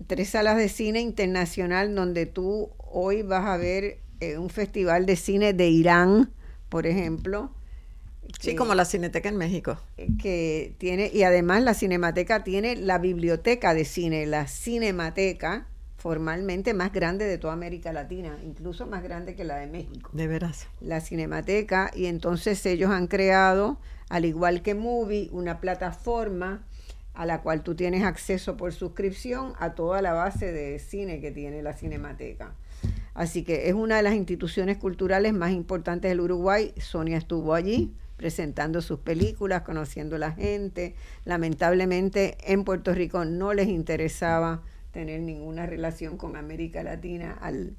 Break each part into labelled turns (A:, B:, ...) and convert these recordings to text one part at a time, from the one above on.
A: 3 salas de cine internacional donde tú hoy vas a ver un festival de cine de Irán, por ejemplo.
B: Sí, como la Cineteca en México.
A: Que tiene, y además la Cinemateca tiene la biblioteca de cine, la Cinemateca, formalmente más grande de toda América Latina, incluso más grande que la de México.
B: De veras.
A: La Cinemateca, y entonces ellos han creado, al igual que Movie, una plataforma a la cual tú tienes acceso por suscripción a toda la base de cine que tiene la Cinemateca. Así que es una de las instituciones culturales más importantes del Uruguay. Sonia estuvo allí presentando sus películas, conociendo a la gente. Lamentablemente en Puerto Rico no les interesaba tener ninguna relación con América Latina al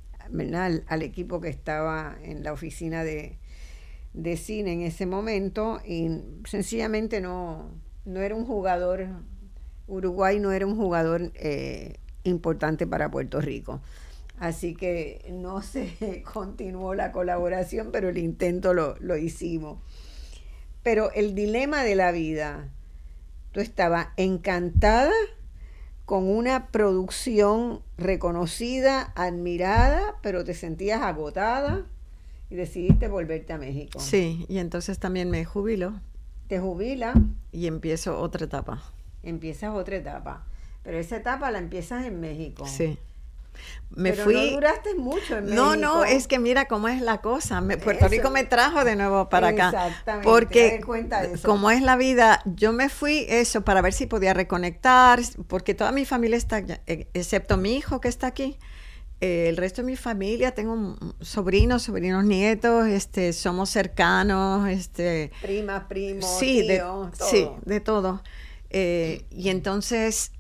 A: equipo que estaba en la oficina de cine en ese momento, y sencillamente no era un jugador, Uruguay no era un jugador importante para Puerto Rico. Así que no se continuó la colaboración, pero el intento lo hicimos. Pero el dilema de la vida, tú estabas encantada con una producción reconocida, admirada, pero te sentías agotada y decidiste volverte a México.
B: Sí, y entonces también me jubilo.
A: Te jubilas.
B: Y empiezo otra etapa.
A: Empiezas otra etapa. Pero esa etapa la empiezas en México.
B: Sí.
A: Pero no duraste mucho en México.
B: No, es que mira cómo es la cosa. Puerto Rico me trajo de nuevo para acá.
A: Exactamente.
B: Porque
A: cuenta de eso.
B: Como es la vida, yo me fui eso para ver si podía reconectar, porque toda mi familia está, excepto mi hijo que está aquí. El resto de mi familia, tengo sobrinos, nietos, somos cercanos,
A: primas, primos,
B: sí,
A: tíos, todo.
B: Sí, de todo. Y entonces,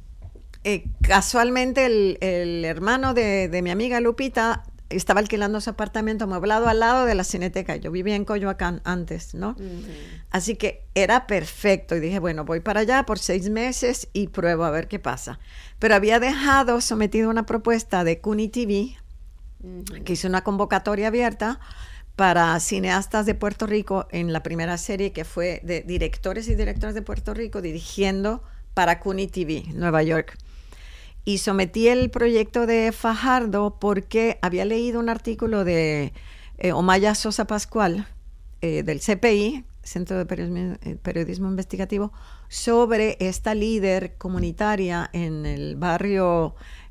B: casualmente el hermano de mi amiga Lupita estaba alquilando su apartamento amueblado al lado de la Cineteca. Yo vivía en Coyoacán antes, ¿no? Uh-huh. Así que era perfecto. Y dije, bueno, voy para allá por 6 meses y pruebo a ver qué pasa. Pero había sometido una propuesta de CUNY TV, uh-huh, que hizo una convocatoria abierta para cineastas de Puerto Rico en la primera serie, que fue de directores y directoras de Puerto Rico dirigiendo para CUNY TV, Nueva York. Y sometí el proyecto de Fajardo porque había leído un artículo de Omaya Sosa Pascual, del CPI, Centro de Periodismo Investigativo, sobre esta líder comunitaria en el barrio,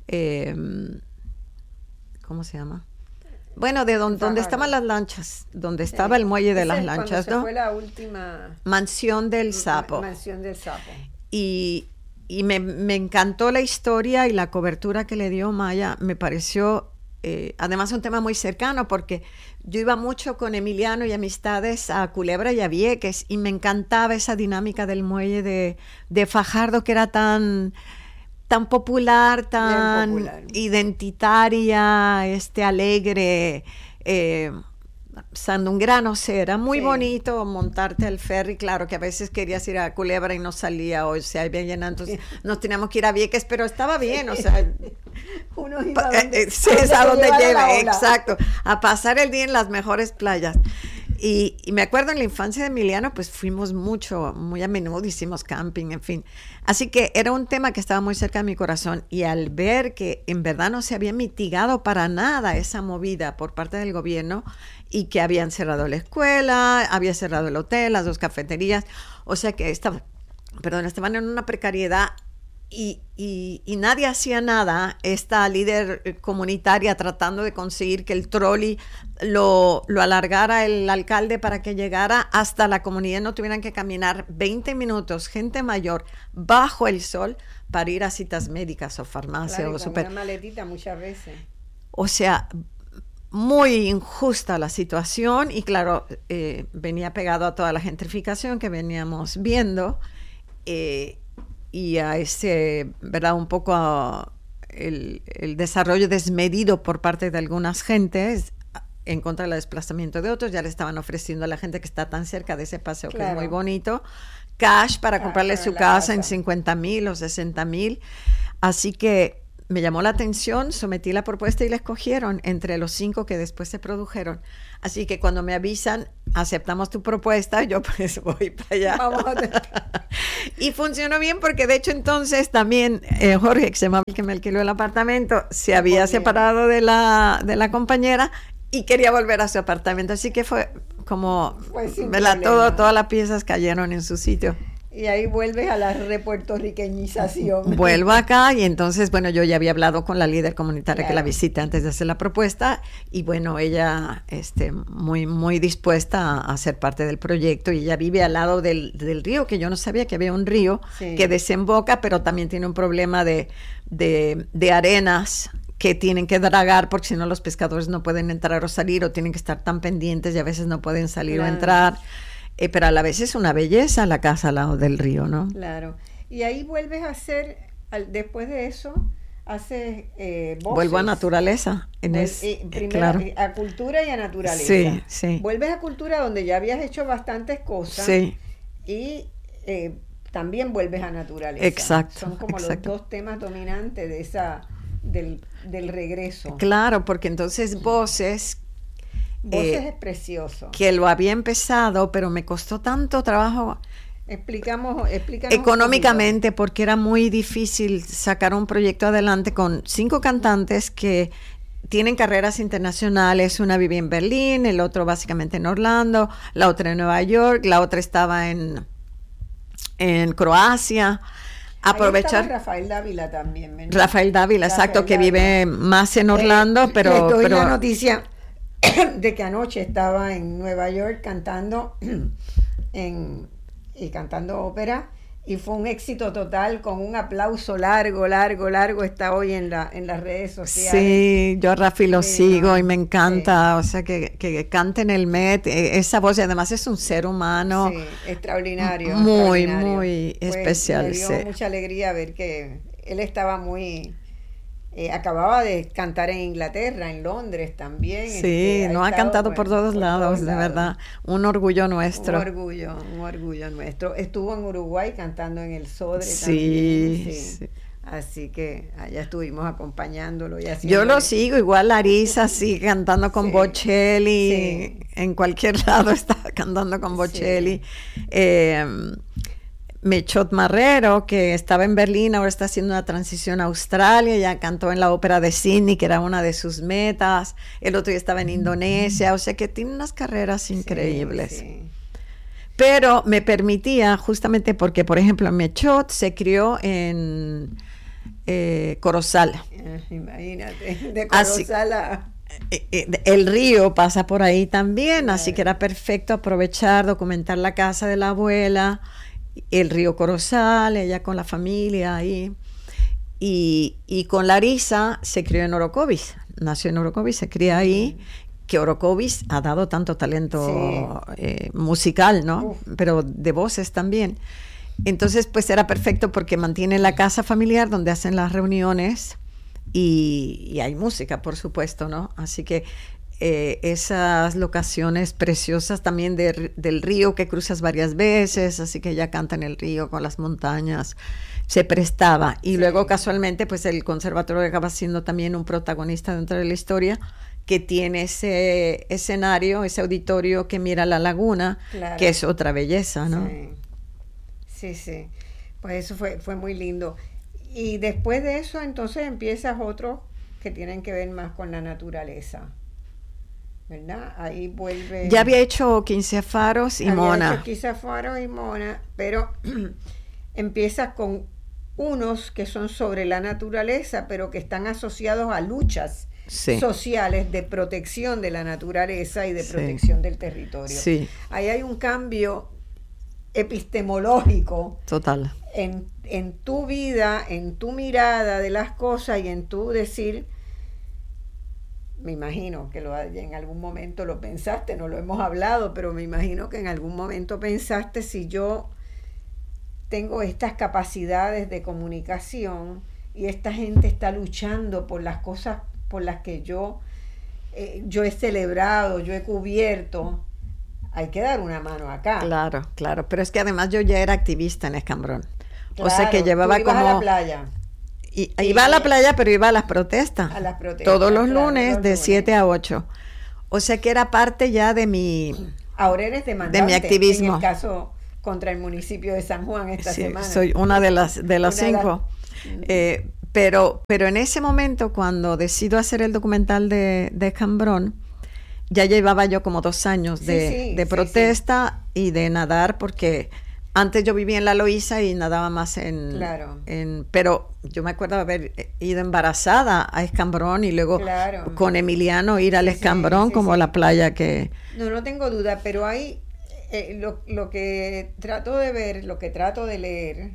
B: ¿cómo se llama? Bueno, donde estaban las lanchas, donde estaba el muelle de las lanchas, ¿no?
A: Fue la última
B: Mansión del Sapo.
A: Mansión del Sapo.
B: Y me encantó la historia y la cobertura que le dio Maya. Me pareció, además, un tema muy cercano, porque yo iba mucho con Emiliano y amistades a Culebra y a Vieques, y me encantaba esa dinámica del muelle de Fajardo, que era tan popular, tan identitaria, alegre, sandunguera, no sé, era muy bonito montarte al ferry. Claro que a veces querías ir a Culebra y no salía, o sea, había llenado, entonces nos teníamos que ir a Vieques, pero estaba bien, o sea,
A: uno iba donde,
B: sí, es a donde lleva, exacto, a pasar el día en las mejores playas. Y me acuerdo en la infancia de Emiliano, pues fuimos muy a menudo, hicimos camping, en fin. Así que era un tema que estaba muy cerca de mi corazón, y al ver que en verdad no se había mitigado para nada esa movida por parte del gobierno, y que habían cerrado la escuela, había cerrado el hotel, las 2 cafeterías, o sea que estaban en una precariedad, y nadie hacía nada. Esta líder comunitaria tratando de conseguir que el trolley lo alargara el alcalde para que llegara hasta la comunidad, no tuvieran que caminar 20 minutos, gente mayor, bajo el sol, para ir a citas médicas o farmacia,
A: claro,
B: o super.
A: Una maletita muchas veces.
B: O sea, muy injusta la situación, y claro, venía pegado a toda la gentrificación que veníamos viendo, y a ese, ¿verdad? Un poco el desarrollo desmedido por parte de algunas gentes en contra del desplazamiento de otros. Ya le estaban ofreciendo a la gente que está tan cerca de ese paseo, claro, que es muy bonito, cash para comprarle su casa en 50,000 o 60,000. Así que me llamó la atención, sometí la propuesta y la escogieron entre los 5 que después se produjeron. Así que cuando me avisan, aceptamos tu propuesta, yo pues voy para allá.
A: Vamos a tener...
B: Y funcionó bien porque de hecho entonces también Jorge, que se llamaba el que me alquiló el apartamento, se había separado de la compañera y quería volver a su apartamento. Así que fue como, todas las piezas cayeron en su sitio.
A: Y ahí vuelves a la repuertorriqueñización.
B: Vuelvo acá y entonces, bueno, yo ya había hablado con la líder comunitaria que la visité antes de hacer la propuesta y bueno, ella muy, muy dispuesta a ser parte del proyecto y ella vive al lado del río, que yo no sabía que había un río que desemboca, pero también tiene un problema de arenas que tienen que dragar porque si no los pescadores no pueden entrar o salir o tienen que estar tan pendientes y a veces no pueden salir o entrar. Pero a la vez es una belleza la casa al lado del río, ¿no?
A: Claro. Y ahí vuelves a hacer, después de eso, haces voces.
B: Vuelvo a naturaleza.
A: Primero a cultura y a naturaleza.
B: Sí, sí.
A: Vuelves a cultura donde ya habías hecho bastantes cosas.
B: Sí.
A: Y también vuelves a naturaleza.
B: Exacto.
A: Son como los dos temas dominantes de del regreso.
B: Claro, porque entonces voces
A: es precioso.
B: Que lo había empezado, pero me costó tanto trabajo.
A: Explícanos
B: económicamente, porque era muy difícil sacar un proyecto adelante con 5 cantantes que tienen carreras internacionales. Una vivía en Berlín, el otro básicamente en Orlando, la otra en Nueva York, la otra estaba en Croacia. Aprovechar.
A: Rafael Dávila también. ¿verdad?
B: Rafael Dávila, exacto, que vive más en Orlando, pero...
A: Les doy la noticia de que anoche estaba en Nueva York cantando cantando ópera y fue un éxito total con un aplauso largo, está hoy en las redes sociales.
B: Sí, yo a Rafi lo sigo y me encanta, o sea que cante en el Met, esa voz y además es un ser humano.
A: Sí, extraordinario.
B: Muy especial.
A: Me dio mucha alegría ver que él estaba acababa de cantar en Inglaterra, en Londres también.
B: Sí, ha cantado por todos lados, de verdad. Un orgullo nuestro.
A: Un orgullo nuestro. Estuvo en Uruguay cantando en el Sodre
B: también. Sí.
A: Así que allá estuvimos acompañándolo.
B: Yo lo sigo, igual Larisa sigue cantando con Bocelli. En cualquier lado está cantando con Bocelli. Mechot Marrero, que estaba en Berlín, ahora está haciendo una transición a Australia, ya cantó en la ópera de Sydney, que era una de sus metas, el otro ya estaba en Indonesia, o sea que tiene unas carreras increíbles. Sí. Pero me permitía, justamente porque, por ejemplo, Mechot se crió en Corozal.
A: Imagínate, de Corozal a...
B: El río pasa por ahí también, así que era perfecto aprovechar, documentar la casa de la abuela, el río Corozal, ella con la familia ahí. Y con Larisa se crió en Orocovis, nació en Orocovis, se cría ahí, que Orocovis ha dado tanto talento musical, ¿no? Pero de voces también. Entonces, pues era perfecto porque mantiene la casa familiar donde hacen las reuniones y hay música, por supuesto, ¿no? Así que esas locaciones preciosas también del río que cruzas varias veces, así que ella canta en el río con las montañas, se prestaba. Y luego casualmente pues el conservatorio acaba siendo también un protagonista dentro de la historia, que tiene ese escenario, ese auditorio que mira la laguna, que es otra belleza, ¿no?
A: Sí. Pues eso fue muy lindo. Y después de eso entonces empiezas otros que tienen que ver más con la naturaleza, ¿verdad? Ahí vuelve...
B: Ya había hecho 15 faros y Mona.
A: Hecho 15 faros y Mona, pero empiezas con unos que son sobre la naturaleza, pero que están asociados a luchas sociales de protección de la naturaleza y de protección del territorio.
B: Sí.
A: Ahí hay un cambio epistemológico
B: total
A: en tu vida, en tu mirada de las cosas y en tu decir... Me imagino que en algún momento lo pensaste, no lo hemos hablado, pero me imagino que en algún momento pensaste, si yo tengo estas capacidades de comunicación y esta gente está luchando por las cosas por las que yo he celebrado, yo he cubierto, hay que dar una mano acá.
B: Claro, pero es que además yo ya era activista en Escambrón.
A: Claro,
B: o sea que llevaba
A: tú ibas
B: como...
A: a la playa.
B: Iba a la playa, pero iba a las protestas.
A: A las protestas.
B: Todos los lunes de 7 a 8. O sea que era parte ya de mi
A: Ahora eres demandante.
B: De mi activismo.
A: En el caso contra el municipio de San Juan esta semana.
B: Soy una de las 5. Pero en ese momento, cuando decido hacer el documental de Escambrón, ya llevaba yo como 2 años de protesta y de nadar, porque antes yo vivía en La Loíza y nadaba más pero yo me acuerdo de haber ido embarazada a Escambrón y luego con Emiliano ir al Escambrón como la playa que...
A: No tengo duda, pero hay lo que trato de ver, lo que trato de leer,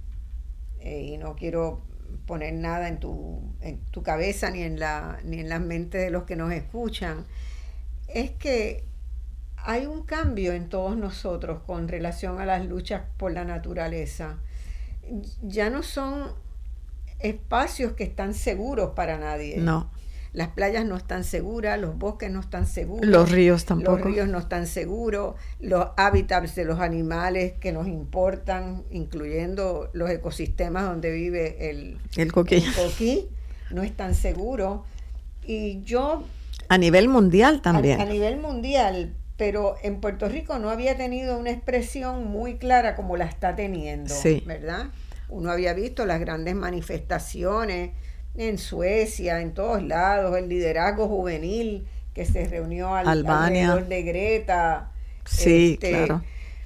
A: y no quiero poner nada en tu cabeza ni en las mentes de los que nos escuchan, es que hay un cambio en todos nosotros con relación a las luchas por la naturaleza. Ya no son espacios que están seguros para nadie.
B: No.
A: Las playas no están seguras, los bosques no están seguros.
B: Los ríos tampoco.
A: Los ríos no están seguros, los hábitats de los animales que nos importan, incluyendo los ecosistemas donde vive el coquí, no están seguros. Y yo...
B: A nivel mundial también.
A: A nivel mundial, pero en Puerto Rico no había tenido una expresión muy clara como la está teniendo, ¿verdad? Uno había visto las grandes manifestaciones en Suecia, en todos lados, el liderazgo juvenil que se reunió alrededor de Greta.
B: Sí, claro.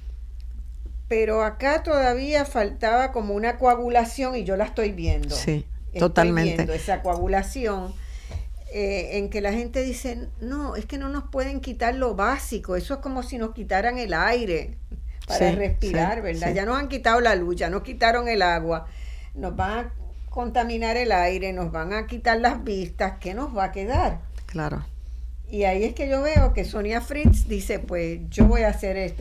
A: Pero acá todavía faltaba como una coagulación y yo la estoy viendo.
B: Sí, totalmente.
A: Estoy viendo esa coagulación en que la gente dice, no, es que no nos pueden quitar lo básico, eso es como si nos quitaran el aire para respirar, ¿verdad? Sí. Ya nos han quitado la luz, ya nos quitaron el agua, nos van a contaminar el aire, nos van a quitar las vistas, ¿qué nos va a quedar?
B: Claro.
A: Y ahí es que yo veo que Sonia Fritz dice, pues yo voy a hacer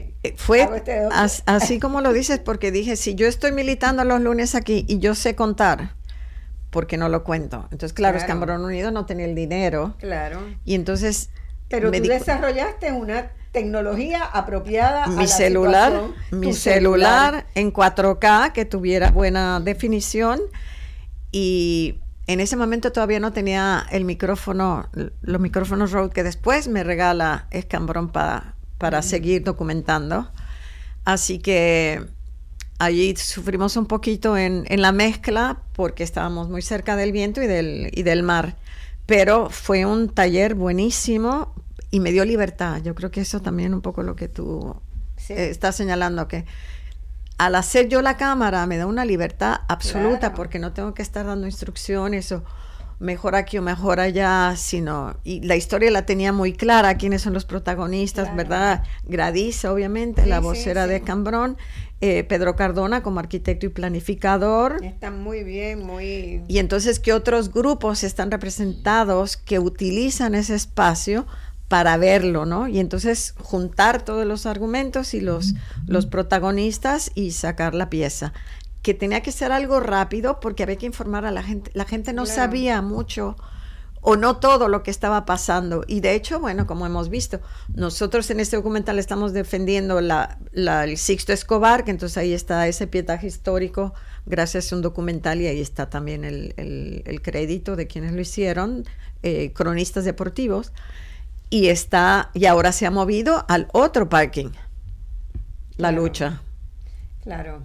B: así como lo dices, porque dije, si yo estoy militando los lunes aquí y yo sé contar, ¿por qué no lo cuento? Entonces, claro, Escambrón Unido no tenía el dinero.
A: Claro.
B: Y entonces...
A: Pero tú desarrollaste una tecnología apropiada
B: mi celular en 4K que tuviera buena definición, y en ese momento todavía no tenía el micrófono, los micrófonos Rode que después me regala Escambrón para seguir documentando. Así que allí sufrimos un poquito en la mezcla porque estábamos muy cerca del viento y del mar, pero fue un taller buenísimo y me dio libertad. Yo creo que eso también un poco lo que tú estás señalando, que al hacer yo la cámara me da una libertad absoluta, porque no tengo que estar dando instrucciones o mejor aquí o mejor allá, y la historia la tenía muy clara, quiénes son los protagonistas, ¿verdad? Gradisa, obviamente, la vocera de Escambrón, Pedro Cardona como arquitecto y planificador.
A: Están muy bien, muy...
B: Y entonces, ¿qué otros grupos están representados que utilizan ese espacio para verlo, ¿no? Y entonces juntar todos los argumentos y los protagonistas y sacar la pieza, que tenía que ser algo rápido porque había que informar a la gente. La gente no sabía mucho o no todo lo que estaba pasando. Y de hecho, bueno, como hemos visto, nosotros en este documental estamos defendiendo el Sixto Escobar, que entonces ahí está ese pietaje histórico gracias a un documental, y ahí está también el crédito de quienes lo hicieron, cronistas deportivos. Y ahora se ha movido al otro parking, la lucha.
A: Claro.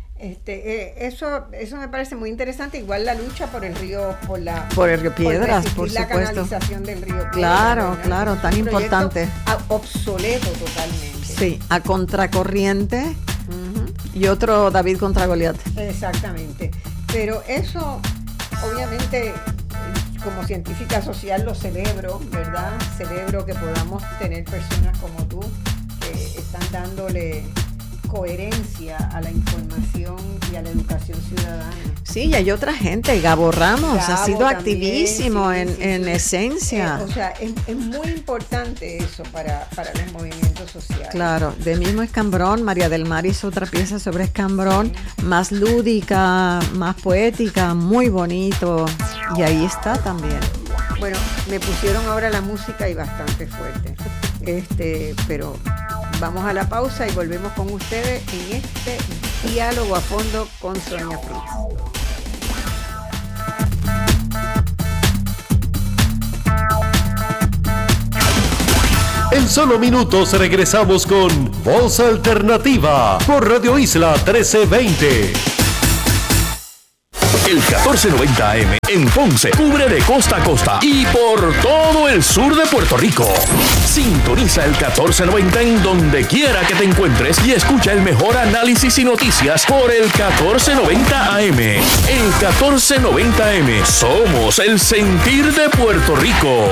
A: Eso me parece muy interesante. Igual la lucha por el río,
B: por el río Piedras, por
A: la
B: supuesto.
A: Canalización del río Piedras.
B: Claro, tan importante.
A: Obsoleto totalmente.
B: Sí, a contracorriente. Y otro David contra Goliat.
A: Exactamente. Pero eso, obviamente, como científica social lo celebro, ¿verdad? Celebro que podamos tener personas como tú que están dándole coherencia a la información y a la educación ciudadana.
B: Sí, y hay otra gente, Gabo Ramos ha sido también, activísimo en esencia.
A: O sea, es muy importante eso para los movimientos sociales.
B: Claro, de mismo Escambrón, María del Mar hizo otra pieza sobre Escambrón, más lúdica, más poética, muy bonito, y ahí está también.
A: Bueno, me pusieron ahora la música y bastante fuerte, pero vamos a la pausa y volvemos con ustedes en este diálogo a fondo con Sonia Fritz.
C: En solo minutos regresamos con Voz Alternativa por Radio Isla 1320.
D: El 1490 AM en Ponce cubre de costa a costa y por todo el sur de Puerto Rico. Sintoniza el 1490 en donde quiera que te encuentres y escucha el mejor análisis y noticias por el 1490 AM. El 1490 AM somos el sentir de Puerto Rico.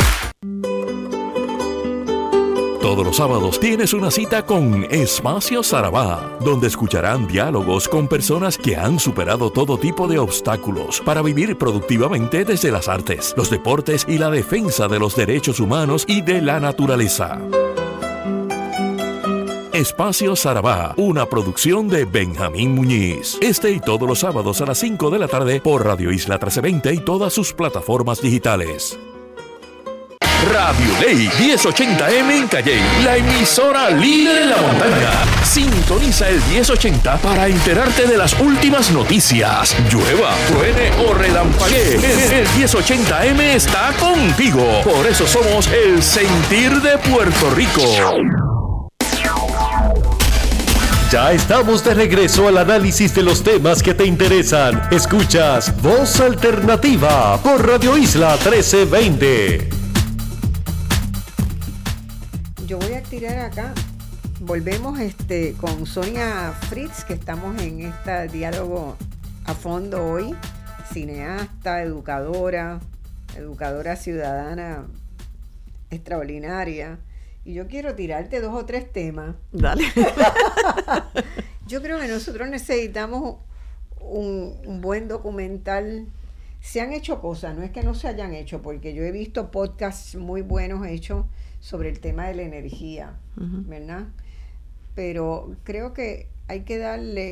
D: Todos los sábados tienes una cita con Espacio Sarabá, donde escucharán diálogos con personas que han superado todo tipo de obstáculos para vivir productivamente desde las artes, los deportes y la defensa de los derechos humanos y de la naturaleza. Espacio Sarabá, una producción de Benjamín Muñiz. Este y todos los sábados a las 5 de la tarde por Radio Isla 1320 y todas sus plataformas digitales. Radio Ley 1080M en Calley, la emisora líder en la montaña. Sintoniza el 1080 para enterarte de las últimas noticias. Llueva, truene o relampaguee, el 1080M está contigo. Por eso somos el sentir de Puerto Rico.
C: Ya estamos de regreso al análisis de los temas que te interesan. Escuchas Voz Alternativa por Radio Isla 1320.
A: Yo voy a tirar acá. Volvemos con Sonia Fritz, que estamos en este diálogo a fondo hoy. Cineasta, educadora ciudadana extraordinaria. Y yo quiero tirarte 2 o 3 temas.
B: Dale.
A: Yo creo que nosotros necesitamos un buen documental. Se han hecho cosas, no es que no se hayan hecho, porque yo he visto podcasts muy buenos hechos sobre el tema de la energía, ¿verdad? Pero creo que hay que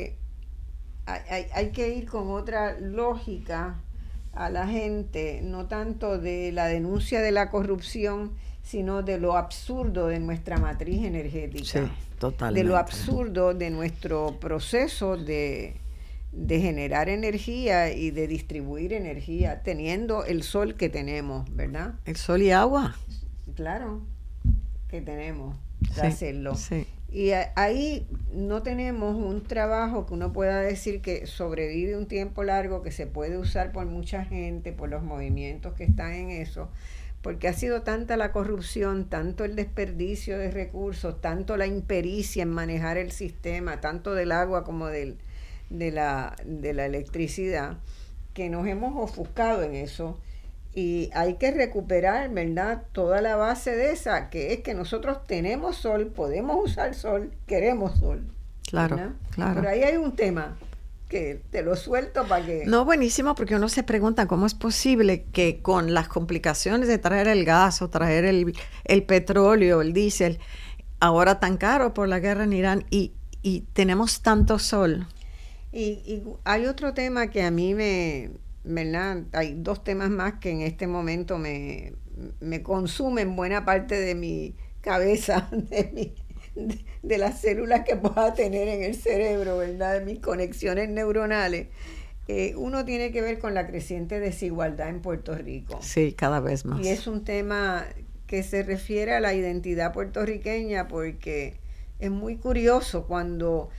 A: hay que ir con otra lógica a la gente, no tanto de la denuncia de la corrupción, sino de lo absurdo de nuestra matriz energética.
B: Sí, totalmente.
A: De lo absurdo de nuestro proceso de generar energía y de distribuir energía, teniendo el sol que tenemos, ¿verdad?
B: El sol y agua.
A: Claro, que tenemos que
B: Sí,
A: hacerlo.
B: sí.
A: Y ahí no tenemos un trabajo que uno pueda decir que sobrevive un tiempo largo, que se puede usar por mucha gente, por los movimientos que están en eso, porque ha sido tanta la corrupción, tanto el desperdicio de recursos, tanto la impericia en manejar el sistema, tanto del agua como de la electricidad, que nos hemos ofuscado en eso. Y hay que recuperar, ¿verdad?, toda la base de esa, que es que nosotros tenemos sol, podemos usar sol, queremos sol.
B: Claro,
A: ¿verdad?
B: claro.
A: Pero ahí hay un tema que te lo suelto para que...
B: No, buenísimo, porque uno se pregunta cómo es posible que con las complicaciones de traer el gas o traer el petróleo, el diésel, ahora tan caro por la guerra en Irán, y tenemos tanto sol.
A: Y hay otro tema que a mí ¿verdad? Hay 2 temas más que en este momento me consumen buena parte de mi cabeza, de las células que pueda tener en el cerebro, ¿verdad? De mis conexiones neuronales. Uno tiene que ver con la creciente desigualdad en Puerto Rico.
B: Sí, cada vez más.
A: Y es un tema que se refiere a la identidad puertorriqueña, porque es muy curioso cuando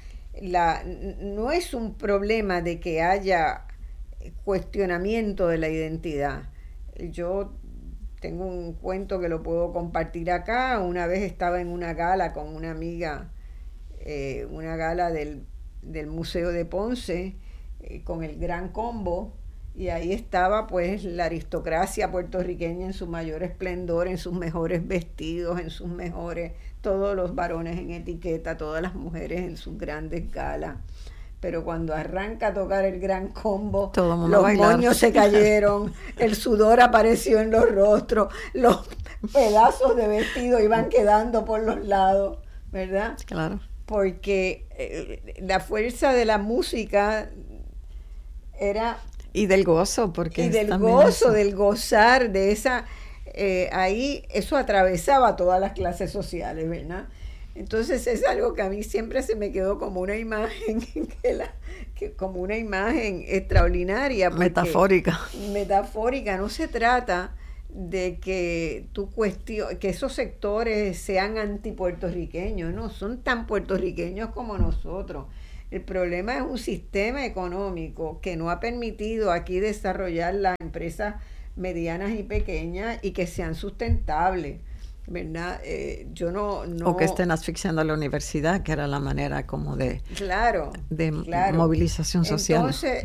A: no es un problema de que haya cuestionamiento de la identidad. Yo tengo un cuento que lo puedo compartir acá. Una vez estaba en una gala con una amiga, una gala del Museo de Ponce, con el Gran Combo, y ahí estaba pues la aristocracia puertorriqueña en su mayor esplendor, en sus mejores vestidos, en sus mejores, todos los varones en etiqueta, todas las mujeres en sus grandes galas. Pero cuando arranca a tocar el Gran Combo, los moños se cayeron, el sudor apareció en los rostros, los pedazos de vestido iban quedando por los lados, ¿verdad?
B: Claro.
A: Porque la fuerza de la música era...
B: Y del gozo, porque...
A: Y del gozo, del gozar, de esa... ahí eso atravesaba todas las clases sociales, ¿verdad? Entonces es algo que a mí siempre se me quedó como una imagen, como una imagen extraordinaria.
B: Metafórica.
A: Metafórica, no se trata de que que esos sectores sean antipuertorriqueños, no, son tan puertorriqueños como nosotros. El problema es un sistema económico que no ha permitido aquí desarrollar las empresas medianas y pequeñas y que sean sustentables, ¿verdad? Yo no...
B: O que estén asfixiando a la universidad, que era la manera como de movilización social.
A: Entonces,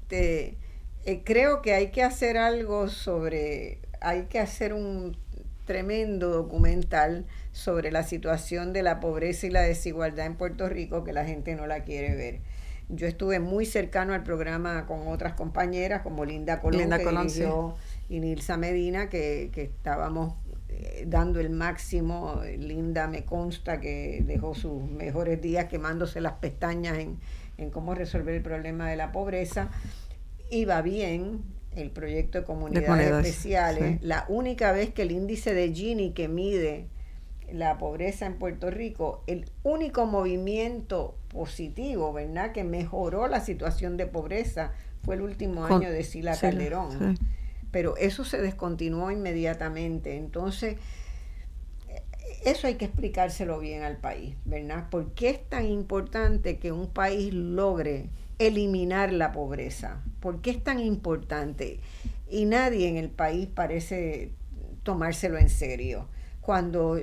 A: creo que hay que hacer algo hay que hacer un tremendo documental sobre la situación de la pobreza y la desigualdad en Puerto Rico, que la gente no la quiere ver. Yo estuve muy cercano al programa con otras compañeras, como Linda Colón, y Nilsa Medina, que estábamos dando el máximo. Linda me consta que dejó sus mejores días quemándose las pestañas en cómo resolver el problema de la pobreza. Iba bien el proyecto de comunidades especiales. Sí. La única vez que el índice de Gini, que mide la pobreza en Puerto Rico, el único movimiento positivo, ¿verdad?, que mejoró la situación de pobreza fue el último año de Sila Calderón. Sí. Pero eso se descontinuó inmediatamente. Entonces, eso hay que explicárselo bien al país, ¿verdad? ¿Por qué es tan importante que un país logre eliminar la pobreza? ¿Por qué es tan importante? Y nadie en el país parece tomárselo en serio. Cuando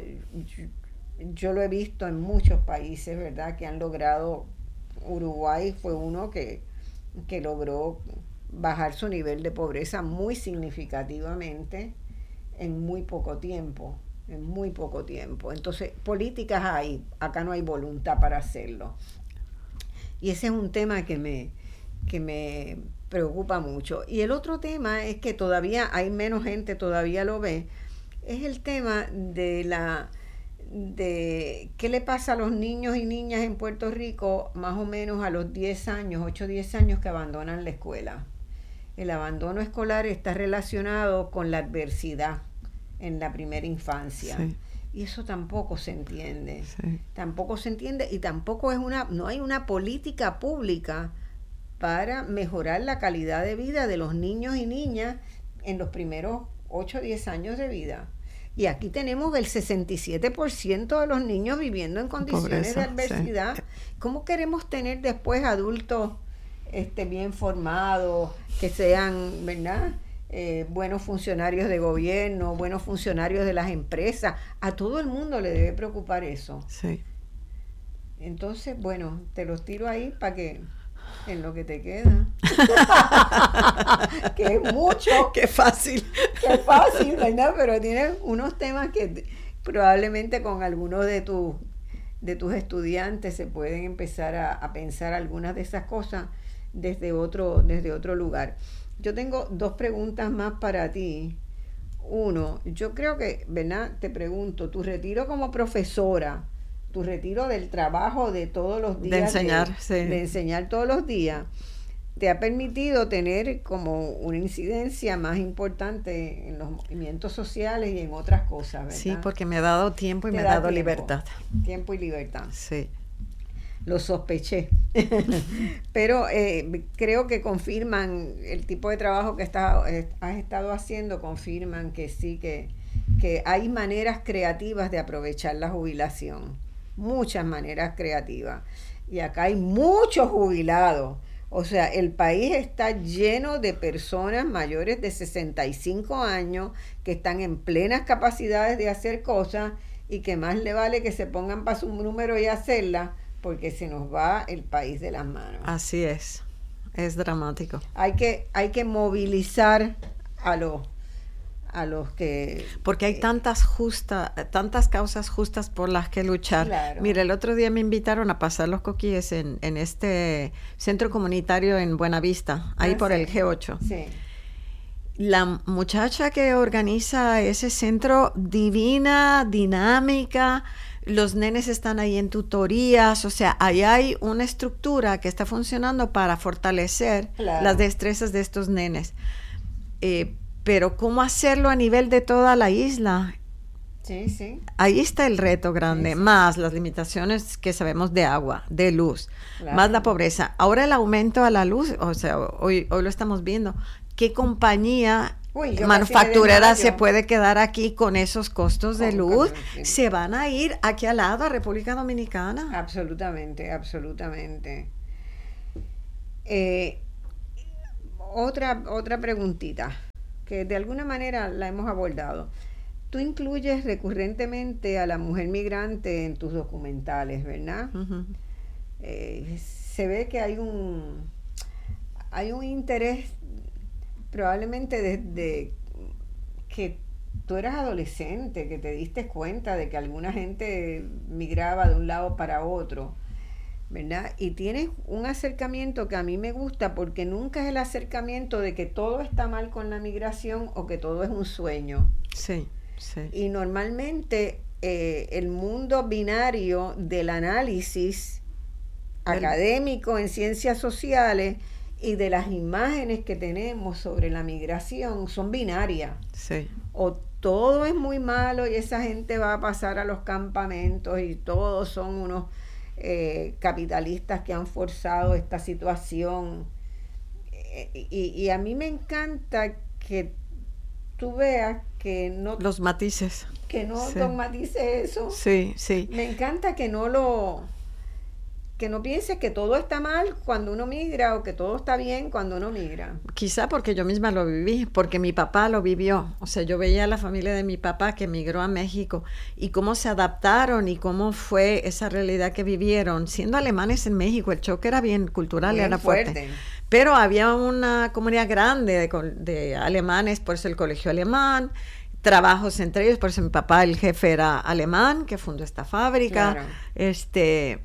A: yo lo he visto en muchos países, ¿verdad?, que han logrado. Uruguay fue uno que logró bajar su nivel de pobreza muy significativamente en muy poco tiempo. Entonces, políticas hay, acá no hay voluntad para hacerlo. Y ese es un tema que me preocupa mucho. Y el otro tema es que todavía hay menos gente, todavía lo ve, es el tema de qué le pasa a los niños y niñas en Puerto Rico más o menos a los 10 años, 8 o 10 años que abandonan la escuela. El abandono escolar está relacionado con la adversidad en la primera infancia. Sí. Y eso tampoco se entiende. Sí. Tampoco se entiende y tampoco no hay una política pública para mejorar la calidad de vida de los niños y niñas en los primeros 8 o 10 años de vida. Y aquí tenemos el 67% de los niños viviendo en condiciones de adversidad. Sí. ¿Cómo queremos tener después adultos bien formados, que sean, ¿verdad?, buenos funcionarios de gobierno, buenos funcionarios de las empresas? A todo el mundo le debe preocupar eso. Sí. Entonces, bueno, te los tiro ahí para que en lo que te queda. Que es mucho.
B: Qué fácil.
A: Qué fácil, ¿verdad? Pero tienes unos temas que probablemente con algunos de tus estudiantes se pueden empezar a pensar algunas de esas cosas desde otro lugar. Yo tengo 2 preguntas más para ti. Uno, yo creo que, ¿verdad?, te pregunto, tu retiro como profesora, tu retiro del trabajo de todos los días, de enseñar todos los días, te ha permitido tener como una incidencia más importante en los movimientos sociales y en otras cosas, ¿verdad?
B: Sí, porque me ha dado tiempo y me ha dado libertad.
A: Tiempo y libertad.
B: Sí.
A: Lo sospeché. Pero creo que confirman el tipo de trabajo que has estado haciendo, confirman que sí, que hay maneras creativas de aprovechar la jubilación. Muchas maneras creativas. Y acá hay muchos jubilados. O sea, el país está lleno de personas mayores de 65 años que están en plenas capacidades de hacer cosas y que más le vale que se pongan para su número y hacerlas, porque se nos va el país de las manos.
B: Así es dramático.
A: Hay que movilizar a los que...
B: Porque hay tantas causas justas por las que luchar. Claro. Mira, el otro día me invitaron a pasar los coquíes en este centro comunitario en Buenavista, ahí por el G8. Sí. La muchacha que organiza ese centro, divina, dinámica, los nenes están ahí en tutorías, o sea, ahí hay una estructura que está funcionando para fortalecer las destrezas de estos nenes. Pero ¿cómo hacerlo a nivel de toda la isla?
A: Sí, sí.
B: Ahí está el reto grande, sí, sí. Más las limitaciones que sabemos de agua, de luz, más la pobreza. Ahora el aumento a la luz, o sea, hoy lo estamos viendo. ¿Qué compañía manufacturera se puede quedar aquí con esos costos de luz,
A: sí.
B: Se van a ir aquí al lado a República Dominicana.
A: Absolutamente. Otra preguntita, que de alguna manera la hemos abordado. Tú incluyes recurrentemente a la mujer migrante en tus documentales, ¿verdad?
B: Uh-huh.
A: Se ve que hay un interés, probablemente desde que tú eras adolescente, que te diste cuenta de que alguna gente migraba de un lado para otro, ¿verdad? Y tienes un acercamiento que a mí me gusta, porque nunca es el acercamiento de que todo está mal con la migración o que todo es un sueño.
B: Sí, sí.
A: Y normalmente el mundo binario del análisis académico en ciencias sociales y de las imágenes que tenemos sobre la migración son binarias.
B: Sí.
A: O todo es muy malo y esa gente va a pasar a los campamentos y todos son unos capitalistas que han forzado esta situación. Y a mí me encanta que tú veas que no...
B: Los matices.
A: Que no
B: Sí.
A: dogmatice eso.
B: Sí, sí.
A: Me encanta que no pienses que todo está mal cuando uno migra o que todo está bien cuando uno migra.
B: Quizá porque yo misma lo viví, porque mi papá lo vivió. O sea, yo veía a la familia de mi papá que emigró a México y cómo se adaptaron y cómo fue esa realidad que vivieron. Siendo alemanes en México, el choque era bien cultural,
A: Bien
B: era fuerte. Pero había una comunidad grande de alemanes, por eso el colegio alemán, trabajos entre ellos, por eso mi papá, el jefe, era alemán, que fundó esta fábrica.
A: Claro.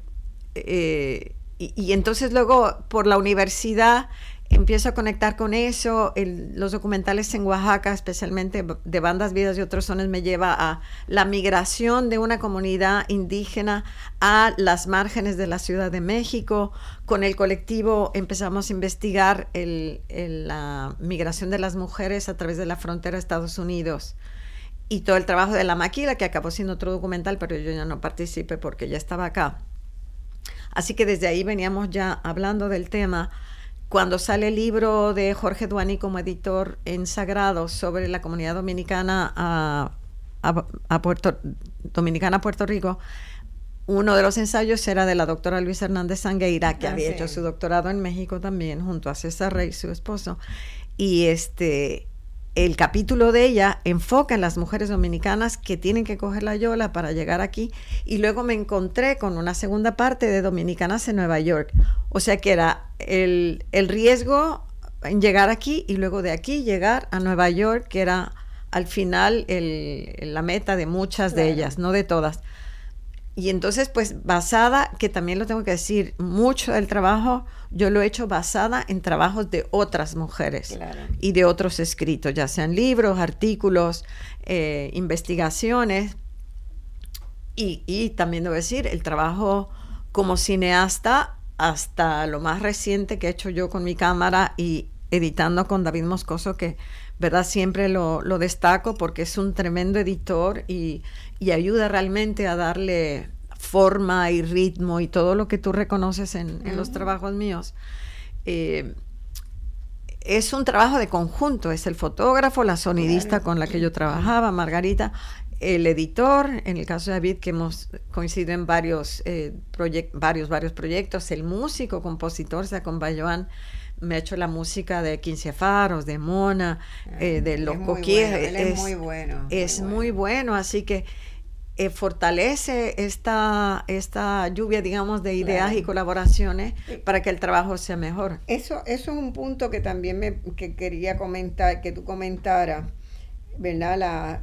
B: Y entonces luego por la universidad empiezo a conectar con eso. Los documentales en Oaxaca, especialmente de Bandas Vidas y Otros Sones, me lleva a la migración de una comunidad indígena a las márgenes de la Ciudad de México. Con el colectivo empezamos a investigar la migración de las mujeres a través de la frontera de Estados Unidos. Y todo el trabajo de La Maquila, que acabó siendo otro documental, pero yo ya no participé porque ya estaba acá. Así que desde ahí veníamos ya hablando del tema. Cuando sale el libro de Jorge Duani como editor en Sagrado sobre la comunidad dominicana a Puerto Rico, uno de los ensayos era de la doctora Luisa Hernández Sangueira, que había hecho su doctorado en México también, junto a César Rey, su esposo. Y el capítulo de ella enfoca en las mujeres dominicanas que tienen que coger la yola para llegar aquí, y luego me encontré con una segunda parte de dominicanas en Nueva York, o sea que era el riesgo en llegar aquí y luego de aquí llegar a Nueva York, que era al final la meta de muchas de ellas, no de todas. Y entonces, pues, basada, que también lo tengo que decir, mucho del trabajo yo lo he hecho basada en trabajos de otras mujeres y de otros escritos, ya sean libros, artículos, investigaciones. Y también debo decir, el trabajo como cineasta, hasta lo más reciente que he hecho yo con mi cámara y editando con David Moscoso, que verdad siempre lo destaco porque es un tremendo editor y ayuda realmente a darle forma y ritmo y todo lo que tú reconoces en los trabajos míos. Es un trabajo de conjunto, es el fotógrafo, la sonidista con la que yo trabajaba, Margarita, el editor, en el caso de David, que hemos coincidido en varios proyectos, el músico, compositor, Sacomba Joan, me ha hecho la música de 15 Faros, de Mona, de Los Coquíes.
A: Él es muy bueno.
B: Es muy bueno, así que fortalece esta lluvia, digamos, de ideas y colaboraciones para que el trabajo sea mejor.
A: Eso es un punto que también que quería comentar, que tú comentaras, ¿verdad?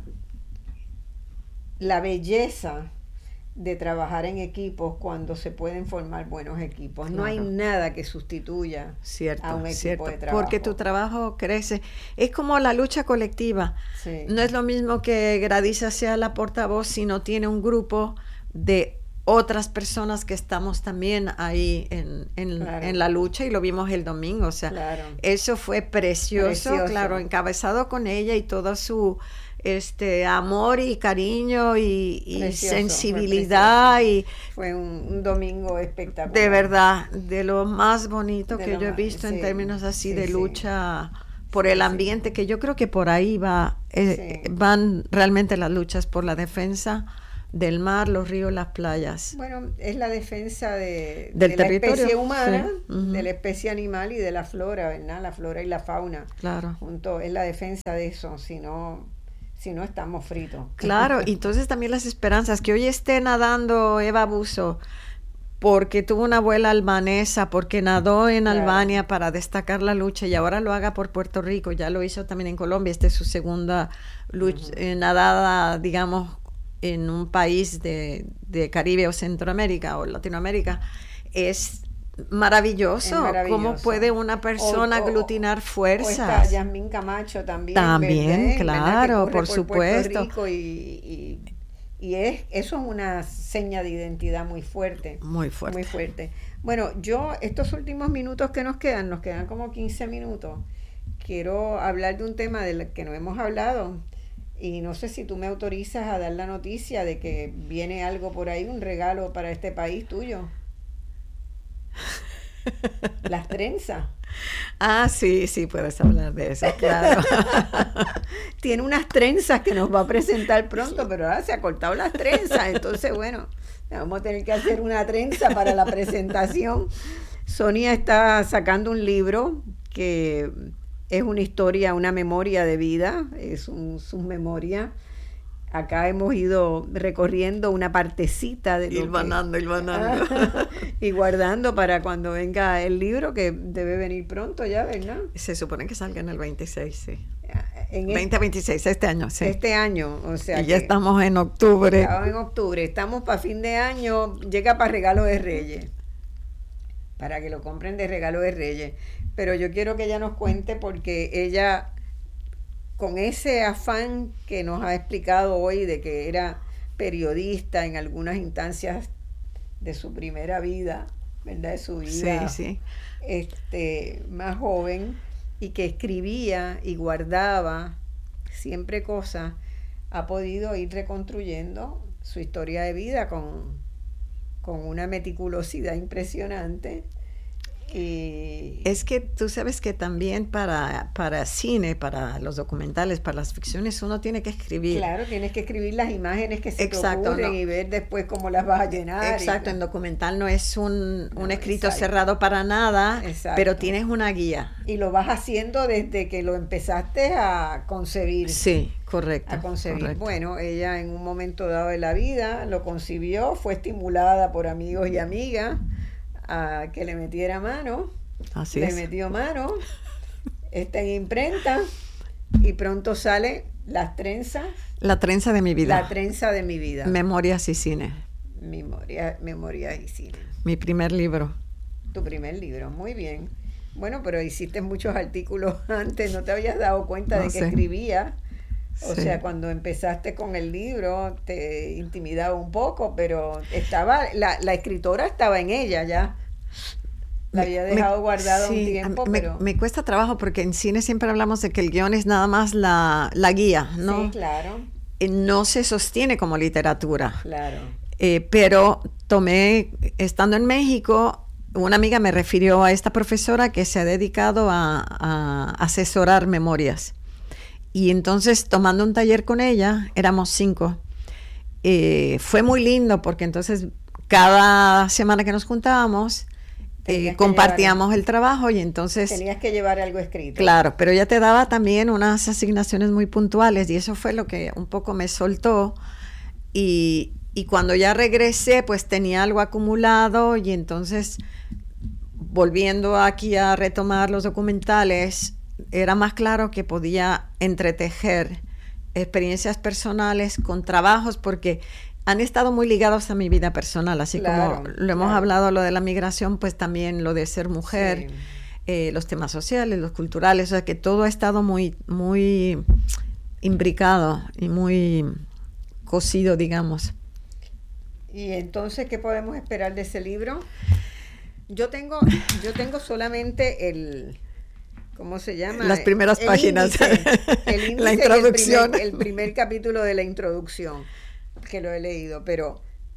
A: La belleza de trabajar en equipos cuando se pueden formar buenos equipos. No hay nada que sustituya a un equipo de trabajo.
B: Porque tu trabajo crece. Es como la lucha colectiva.
A: Sí.
B: No es lo mismo que Gradisa sea la portavoz si no tiene un grupo de otras personas que estamos también ahí en la lucha, y lo vimos el domingo. O sea, eso fue precioso, claro, encabezado con ella y todo su amor y cariño y sensibilidad.
A: Fue un domingo espectacular.
B: De verdad, de lo más bonito que yo he visto en términos así de lucha por el ambiente, que yo creo que por ahí van realmente las luchas por la defensa del mar, los ríos, las playas.
A: Bueno, es la defensa de
B: del
A: la
B: territorio,
A: especie humana,
B: sí. Uh-huh.
A: de la especie animal y de la flora, ¿verdad? La flora y la fauna.
B: Claro.
A: Junto, es la defensa de eso, si no estamos fritos.
B: Claro, y entonces también las esperanzas, que hoy esté nadando Eva Busso, porque tuvo una abuela albanesa, porque nadó en Albania para destacar la lucha y ahora lo haga por Puerto Rico, ya lo hizo también en Colombia, esta es su segunda lucha, nadada, digamos, en un país de Caribe o Centroamérica o Latinoamérica. Es maravilloso. ¿Cómo puede una persona aglutinar fuerzas?
A: O está Yasmín Camacho también.
B: También, claro, por supuesto.
A: Puerto Rico y eso es una seña de identidad muy fuerte.
B: Muy fuerte.
A: Muy fuerte. Bueno, estos últimos minutos que nos quedan como 15 minutos, quiero hablar de un tema del que no hemos hablado. Y no sé si tú me autorizas a dar la noticia de que viene algo por ahí, un regalo para este país tuyo. Las trenzas.
B: Ah, sí, puedes hablar de eso, claro.
A: Tiene unas trenzas que nos va a presentar pronto, pero ahora se ha cortado las trenzas. Entonces, bueno, vamos a tener que hacer una trenza para la presentación. Sonia está sacando un libro que es una historia, una memoria de vida, es sus memorias. Acá hemos ido recorriendo una partecita de
B: hilvanando.
A: Y guardando para cuando venga el libro, que debe venir pronto ya, ¿verdad?
B: Se supone que salga en el 26, sí.
A: En
B: 2026, este año, sí.
A: Este año, o sea.
B: Y ya estamos en octubre.
A: Estamos para fin de año, llega para regalo de Reyes. Para que lo compren de regalo de Reyes. Pero yo quiero que ella nos cuente, porque ella, con ese afán que nos ha explicado hoy de que era periodista en algunas instancias de su primera vida, ¿verdad? De su vida más joven, y que escribía y guardaba siempre cosas, ha podido ir reconstruyendo su historia de vida con una meticulosidad impresionante. Y
B: es que tú sabes que también para cine, para los documentales, para las ficciones, uno tiene que escribir.
A: Claro, tienes que escribir las imágenes que se te ocurren y ver después cómo las vas a llenar.
B: Exacto, en documental no es un escrito cerrado para nada, pero tienes una guía.
A: Y lo vas haciendo desde que lo empezaste a concebir.
B: Sí, correcto.
A: A concebir.
B: Correcto.
A: Bueno, ella en un momento dado de la vida lo concibió, fue estimulada por amigos y amigas a que le metiera mano.
B: Así
A: le
B: es.
A: metió mano, está en imprenta y pronto sale Las trenzas.
B: La trenza de mi vida.
A: La trenza de mi vida.
B: Memorias y cine.
A: Memorias y cine.
B: Mi primer libro.
A: Tu primer libro, muy bien. Bueno, pero hiciste muchos artículos antes, no te habías dado cuenta de que escribías. O sea, cuando empezaste con el libro te intimidaba un poco, pero la escritora estaba en ella ya. La había dejado guardada un tiempo, pero...
B: Me cuesta trabajo porque en cine siempre hablamos de que el guión es nada más la guía, ¿no?
A: Sí, claro.
B: No se sostiene como literatura.
A: Claro.
B: Pero estando en México, una amiga me refirió a esta profesora que se ha dedicado a asesorar memorias. Y entonces, tomando un taller con ella, éramos 5. Fue muy lindo porque entonces cada semana que nos juntábamos, compartíamos el trabajo y entonces...
A: Tenías que llevar algo escrito.
B: Claro, pero ella te daba también unas asignaciones muy puntuales y eso fue lo que un poco me soltó. Y cuando ya regresé, pues tenía algo acumulado y entonces, volviendo aquí a retomar los documentales, era más claro que podía entretejer experiencias personales con trabajos porque han estado muy ligados a mi vida personal, así como lo hemos hablado, lo de la migración, pues también lo de ser mujer, los temas sociales, los culturales, o sea que todo ha estado muy, muy imbricado y muy cosido, digamos.
A: ¿Y entonces qué podemos esperar de ese libro? Yo tengo solamente ¿cómo se llama?
B: Las primeras páginas.
A: El índice,
B: la introducción.
A: El primer capítulo de la introducción, que lo he leído, pero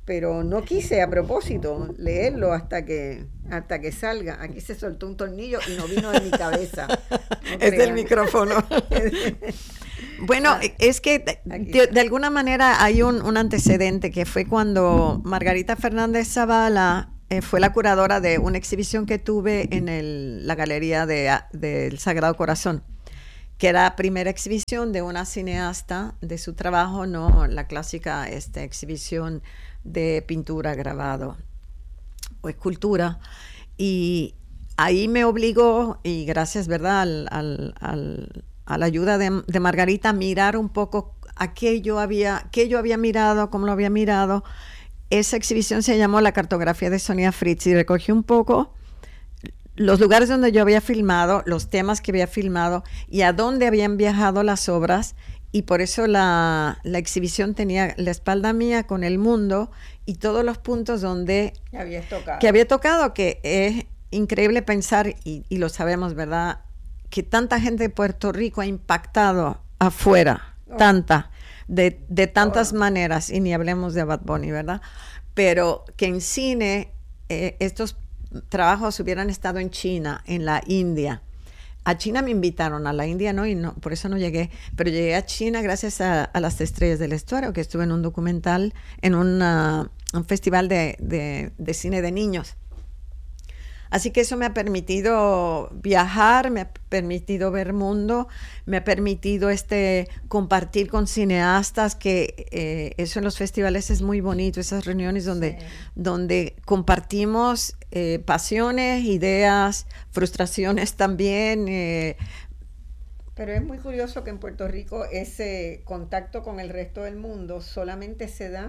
A: pero no quise a propósito leerlo hasta que salga. Aquí se soltó un tornillo y no vino de mi cabeza. No
B: es del micrófono. Bueno, es que de alguna manera hay un antecedente que fue cuando Margarita Fernández Zavala fue la curadora de una exhibición que tuve en la Galería del Sagrado Corazón, que era la primera exhibición de una cineasta de su trabajo, no la clásica exhibición de pintura, grabado o escultura. Y ahí me obligó, y gracias, ¿verdad?, a la ayuda de Margarita, a mirar un poco qué yo había mirado, cómo lo había mirado. Esa exhibición se llamó La Cartografía de Sonia Fritz y recogió un poco los lugares donde yo había filmado, los temas que había filmado y a dónde habían viajado las obras. Y por eso la exhibición tenía la espalda mía con el mundo y todos los puntos donde que había tocado, que es increíble pensar, y lo sabemos, ¿verdad?, que tanta gente de Puerto Rico ha impactado afuera, de tantas maneras, y ni hablemos de Bad Bunny, ¿verdad? Pero que en cine estos trabajos hubieran estado en China, en la India. A China me invitaron, a la India no, y no, por eso no llegué, pero llegué a China gracias a Las Estrellas del Estuario, que estuve en un documental, en un festival de cine de niños. Así que eso me ha permitido viajar, me ha permitido ver mundo, me ha permitido compartir con cineastas, que eso en los festivales es muy bonito, esas reuniones donde compartimos pasiones, ideas, frustraciones también.
A: Pero es muy curioso que en Puerto Rico ese contacto con el resto del mundo solamente se da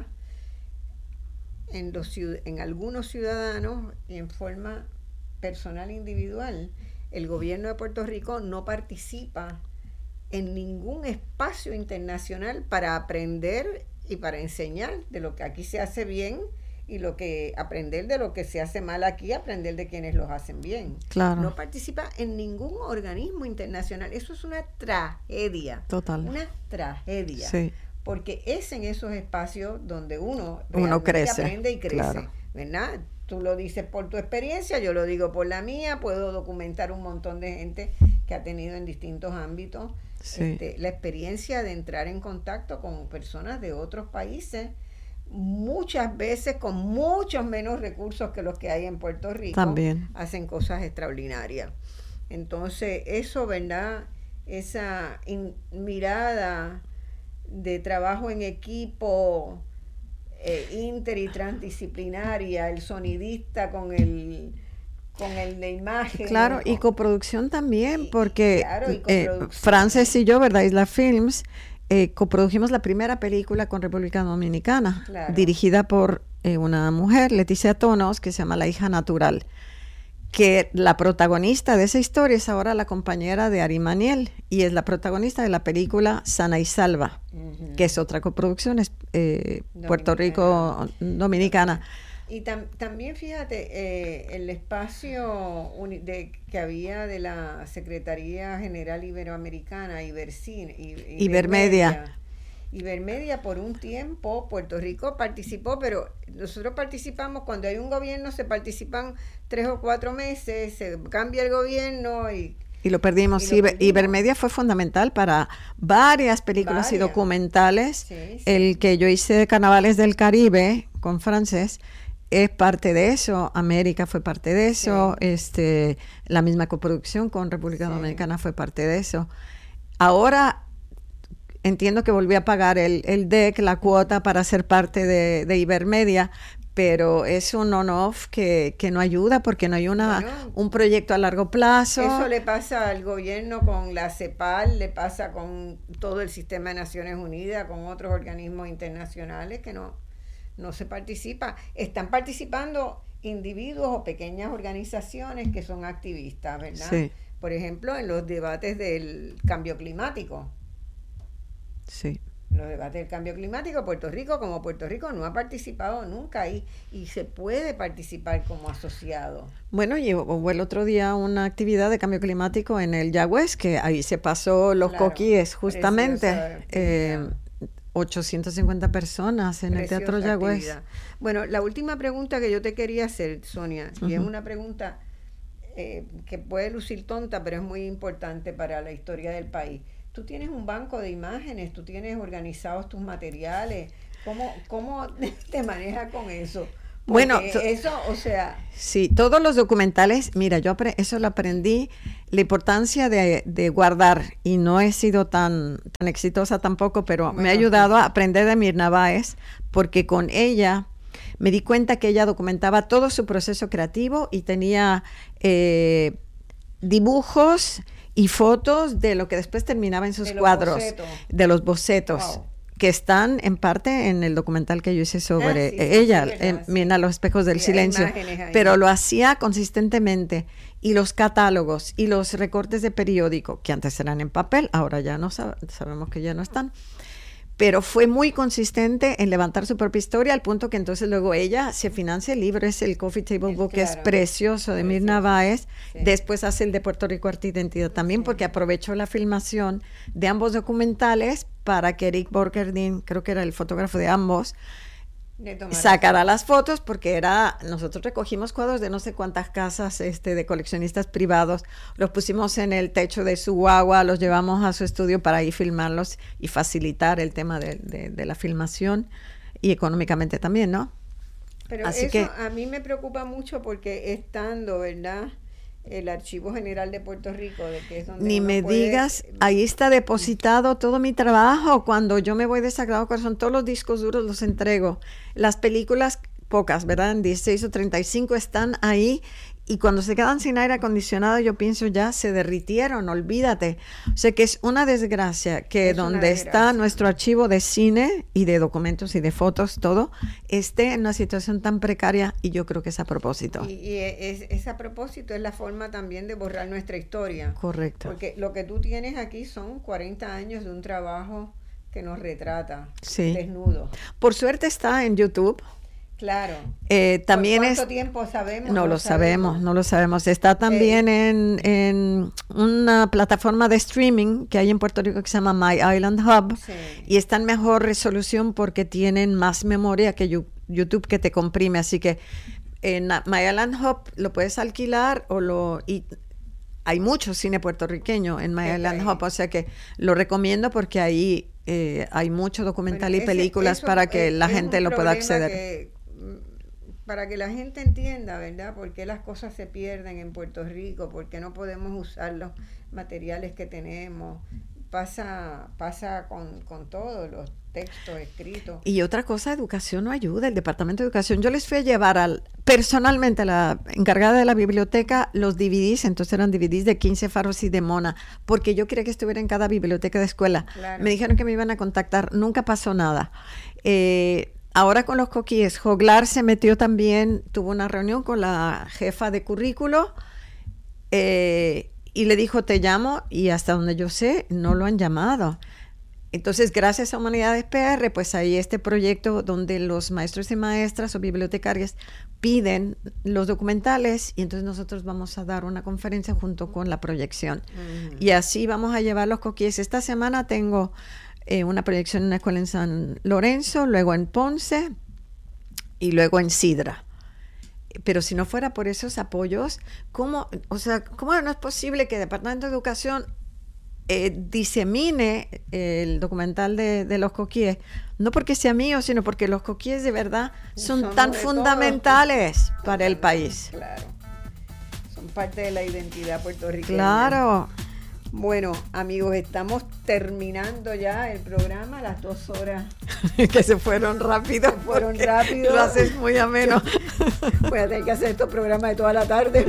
A: en algunos ciudadanos y en forma personal individual. El gobierno de Puerto Rico no participa en ningún espacio internacional para aprender y para enseñar de lo que aquí se hace bien y aprender de lo que se hace mal aquí, aprender de quienes los hacen bien.
B: Claro.
A: No participa en ningún organismo internacional. Eso es una tragedia.
B: Total.
A: Una tragedia.
B: Sí.
A: Porque es en esos espacios donde uno
B: crece,
A: aprende y crece,
B: claro.
A: ¿verdad? Tú lo dices por tu experiencia, yo lo digo por la mía, puedo documentar un montón de gente que ha tenido en distintos ámbitos la experiencia de entrar en contacto con personas de otros países, muchas veces con muchos menos recursos que los que hay en Puerto Rico.
B: También
A: hacen cosas extraordinarias. Entonces, eso, ¿verdad? Esa mirada de trabajo en equipo, inter y transdisciplinaria, el sonidista con el de imagen.
B: Claro, y coproducción también, porque
A: coproducción.
B: Frances y yo, ¿verdad?, Isla Films, coprodujimos la primera película con República Dominicana,
A: claro,
B: dirigida por una mujer, Leticia Tonos, que se llama La Hija Natural, que la protagonista de esa historia es ahora la compañera de Ari Maniel, y es la protagonista de la película Sana y Salva, que es otra coproducción, Puerto Rico Dominicana.
A: Y también fíjate, el espacio que había de la Secretaría General Iberoamericana, Ibermedia, por un tiempo Puerto Rico participó, pero nosotros participamos cuando hay un gobierno, se participan 3 o 4 meses, se cambia el gobierno y lo perdimos.
B: Ibermedia fue fundamental para varias películas y documentales.
A: Sí.
B: El que yo hice de Carnavales del Caribe con Frances es parte de eso, América fue parte de eso, la misma coproducción con República Dominicana fue parte de eso. Ahora entiendo que volví a pagar el DEC, la cuota para ser parte de Ibermedia, pero es un on-off que no ayuda porque no hay un proyecto a largo plazo.
A: Eso le pasa al gobierno con la CEPAL, le pasa con todo el sistema de Naciones Unidas, con otros organismos internacionales que no se participa. Están participando individuos o pequeñas organizaciones que son activistas, ¿verdad?
B: Sí.
A: Por ejemplo, en los debates del cambio climático.
B: Sí.
A: Los debates del cambio climático, Puerto Rico no ha participado nunca ahí, y se puede participar como asociado.
B: Bueno, y hubo el otro día una actividad de cambio climático en el Yagüez, que ahí se pasó los coquíes justamente. 850 personas en el Teatro Yagüez.
A: Bueno, la última pregunta que yo te quería hacer, Sonia, y es una pregunta que puede lucir tonta, pero es muy importante para la historia del país. Tú tienes un banco de imágenes, tú tienes organizados tus materiales. ¿Cómo te manejas con eso? Porque
B: bueno,
A: eso, o sea...
B: Sí, todos los documentales, mira, eso lo aprendí, la importancia de guardar, y no he sido tan exitosa tampoco, pero me ha ayudado a aprender de Mirna Báez, porque con ella me di cuenta que ella documentaba todo su proceso creativo y tenía dibujos y fotos de lo que después terminaba en sus cuadros, de los bocetos. Wow. Que están en parte en el documental que yo hice sobre ella, Mirna, Los espejos del silencio, pero lo hacía consistentemente, y los catálogos y los recortes de periódico, que antes eran en papel, ahora ya no sabemos que ya no están, pero fue muy consistente en levantar su propia historia, al punto que entonces luego ella se financia el libro, es el Coffee Table Book, que es precioso, de Mirna Báez. Después hace el de Puerto Rico Arte e Identidad también, porque aprovechó la filmación de ambos documentales para que Eric Borgerdin, creo que era el fotógrafo de ambos, sacará las fotos, porque nosotros recogimos cuadros de no sé cuántas casas de coleccionistas privados, los pusimos en el techo de su guagua, los llevamos a su estudio para ahí filmarlos y facilitar el tema de la filmación, y económicamente también, ¿no?
A: Pero así eso que a mí me preocupa mucho, porque estando, ¿verdad?, el Archivo General de Puerto Rico, de que es donde
B: ni me digas, ahí está depositado todo mi trabajo. Cuando yo me voy de Sagrado Corazón, todos los discos duros los entrego. Las películas, pocas, ¿verdad?, en 16 o 35 están ahí, y cuando se quedan sin aire acondicionado, yo pienso, ya se derritieron, olvídate. O sea que es una desgracia que donde está nuestro archivo de cine y de documentos y de fotos, todo, esté en una situación tan precaria, y yo creo que es a propósito.
A: Y es a propósito, es la forma también de borrar nuestra historia.
B: Correcto.
A: Porque lo que tú tienes aquí son 40 años de un trabajo que nos retrata, desnudo.
B: Por suerte está en YouTube.
A: Claro.
B: También
A: ¿Cuánto tiempo sabemos?
B: No lo sabemos. Está también en una plataforma de streaming que hay en Puerto Rico que se llama My Island Hub, y está en mejor resolución porque tienen más memoria que YouTube, que te comprime. Así que en My Island Hub lo puedes alquilar y hay mucho cine puertorriqueño en My Island Hub, o sea que lo recomiendo, porque ahí hay mucho documental y películas para que la gente lo pueda acceder.
A: Para que la gente entienda, ¿verdad?, por qué las cosas se pierden en Puerto Rico, por qué no podemos usar los materiales que tenemos. Pasa con todos los textos escritos.
B: Y otra cosa, educación no ayuda, el Departamento de Educación. Yo les fui a llevar personalmente a la encargada de la biblioteca los DVDs, entonces eran DVDs de 15 faros y de Mona, porque yo quería que estuviera en cada biblioteca de escuela. Claro. Me dijeron que me iban a contactar, nunca pasó nada. Ahora con los coquíes, Joglar se metió también, tuvo una reunión con la jefa de currículo, y le dijo, te llamo, y hasta donde yo sé, no lo han llamado. Entonces, gracias a Humanidades PR, pues hay este proyecto donde los maestros y maestras o bibliotecarias piden los documentales, y entonces nosotros vamos a dar una conferencia junto con la proyección. Y así vamos a llevar los coquíes. Esta semana tengo una proyección en una escuela en San Lorenzo, luego en Ponce y luego en Sidra. Pero si no fuera por esos apoyos, ¿cómo no es posible que el Departamento de Educación disemine el documental de los coquíes? No porque sea mío, sino porque los coquíes de verdad son tan fundamentales para el país.
A: Claro, son parte de la identidad puertorriqueña.
B: Claro.
A: Bueno, amigos, estamos terminando ya el programa, las 2 horas.
B: Que se fueron rápido. Lo haces muy ameno.
A: Voy a tener que hacer estos programas de toda la tarde.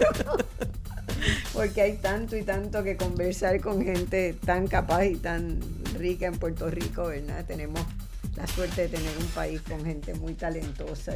A: Porque hay tanto y tanto que conversar con gente tan capaz y tan rica en Puerto Rico, ¿verdad? Tenemos la suerte de tener un país con gente muy talentosa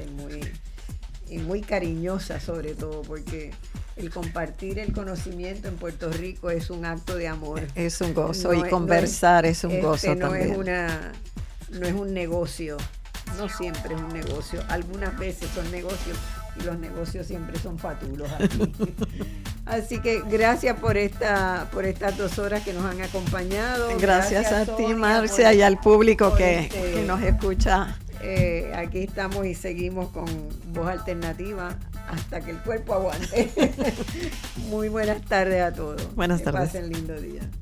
A: y muy cariñosa, sobre todo, porque el compartir el conocimiento en Puerto Rico es un acto de amor.
B: Es un gozo, y conversar es un gozo también.
A: No es un negocio, no siempre es un negocio. Algunas veces son negocios, y los negocios siempre son fatulos aquí. Así que gracias por estas 2 horas que nos han acompañado.
B: Gracias a ti,
A: Sonia,
B: Marcia, y al público que nos escucha.
A: Aquí estamos y seguimos con Voz Alternativa hasta que el cuerpo aguante. Muy buenas tardes a todos.
B: Buenas tardes.
A: Que pasen lindo día.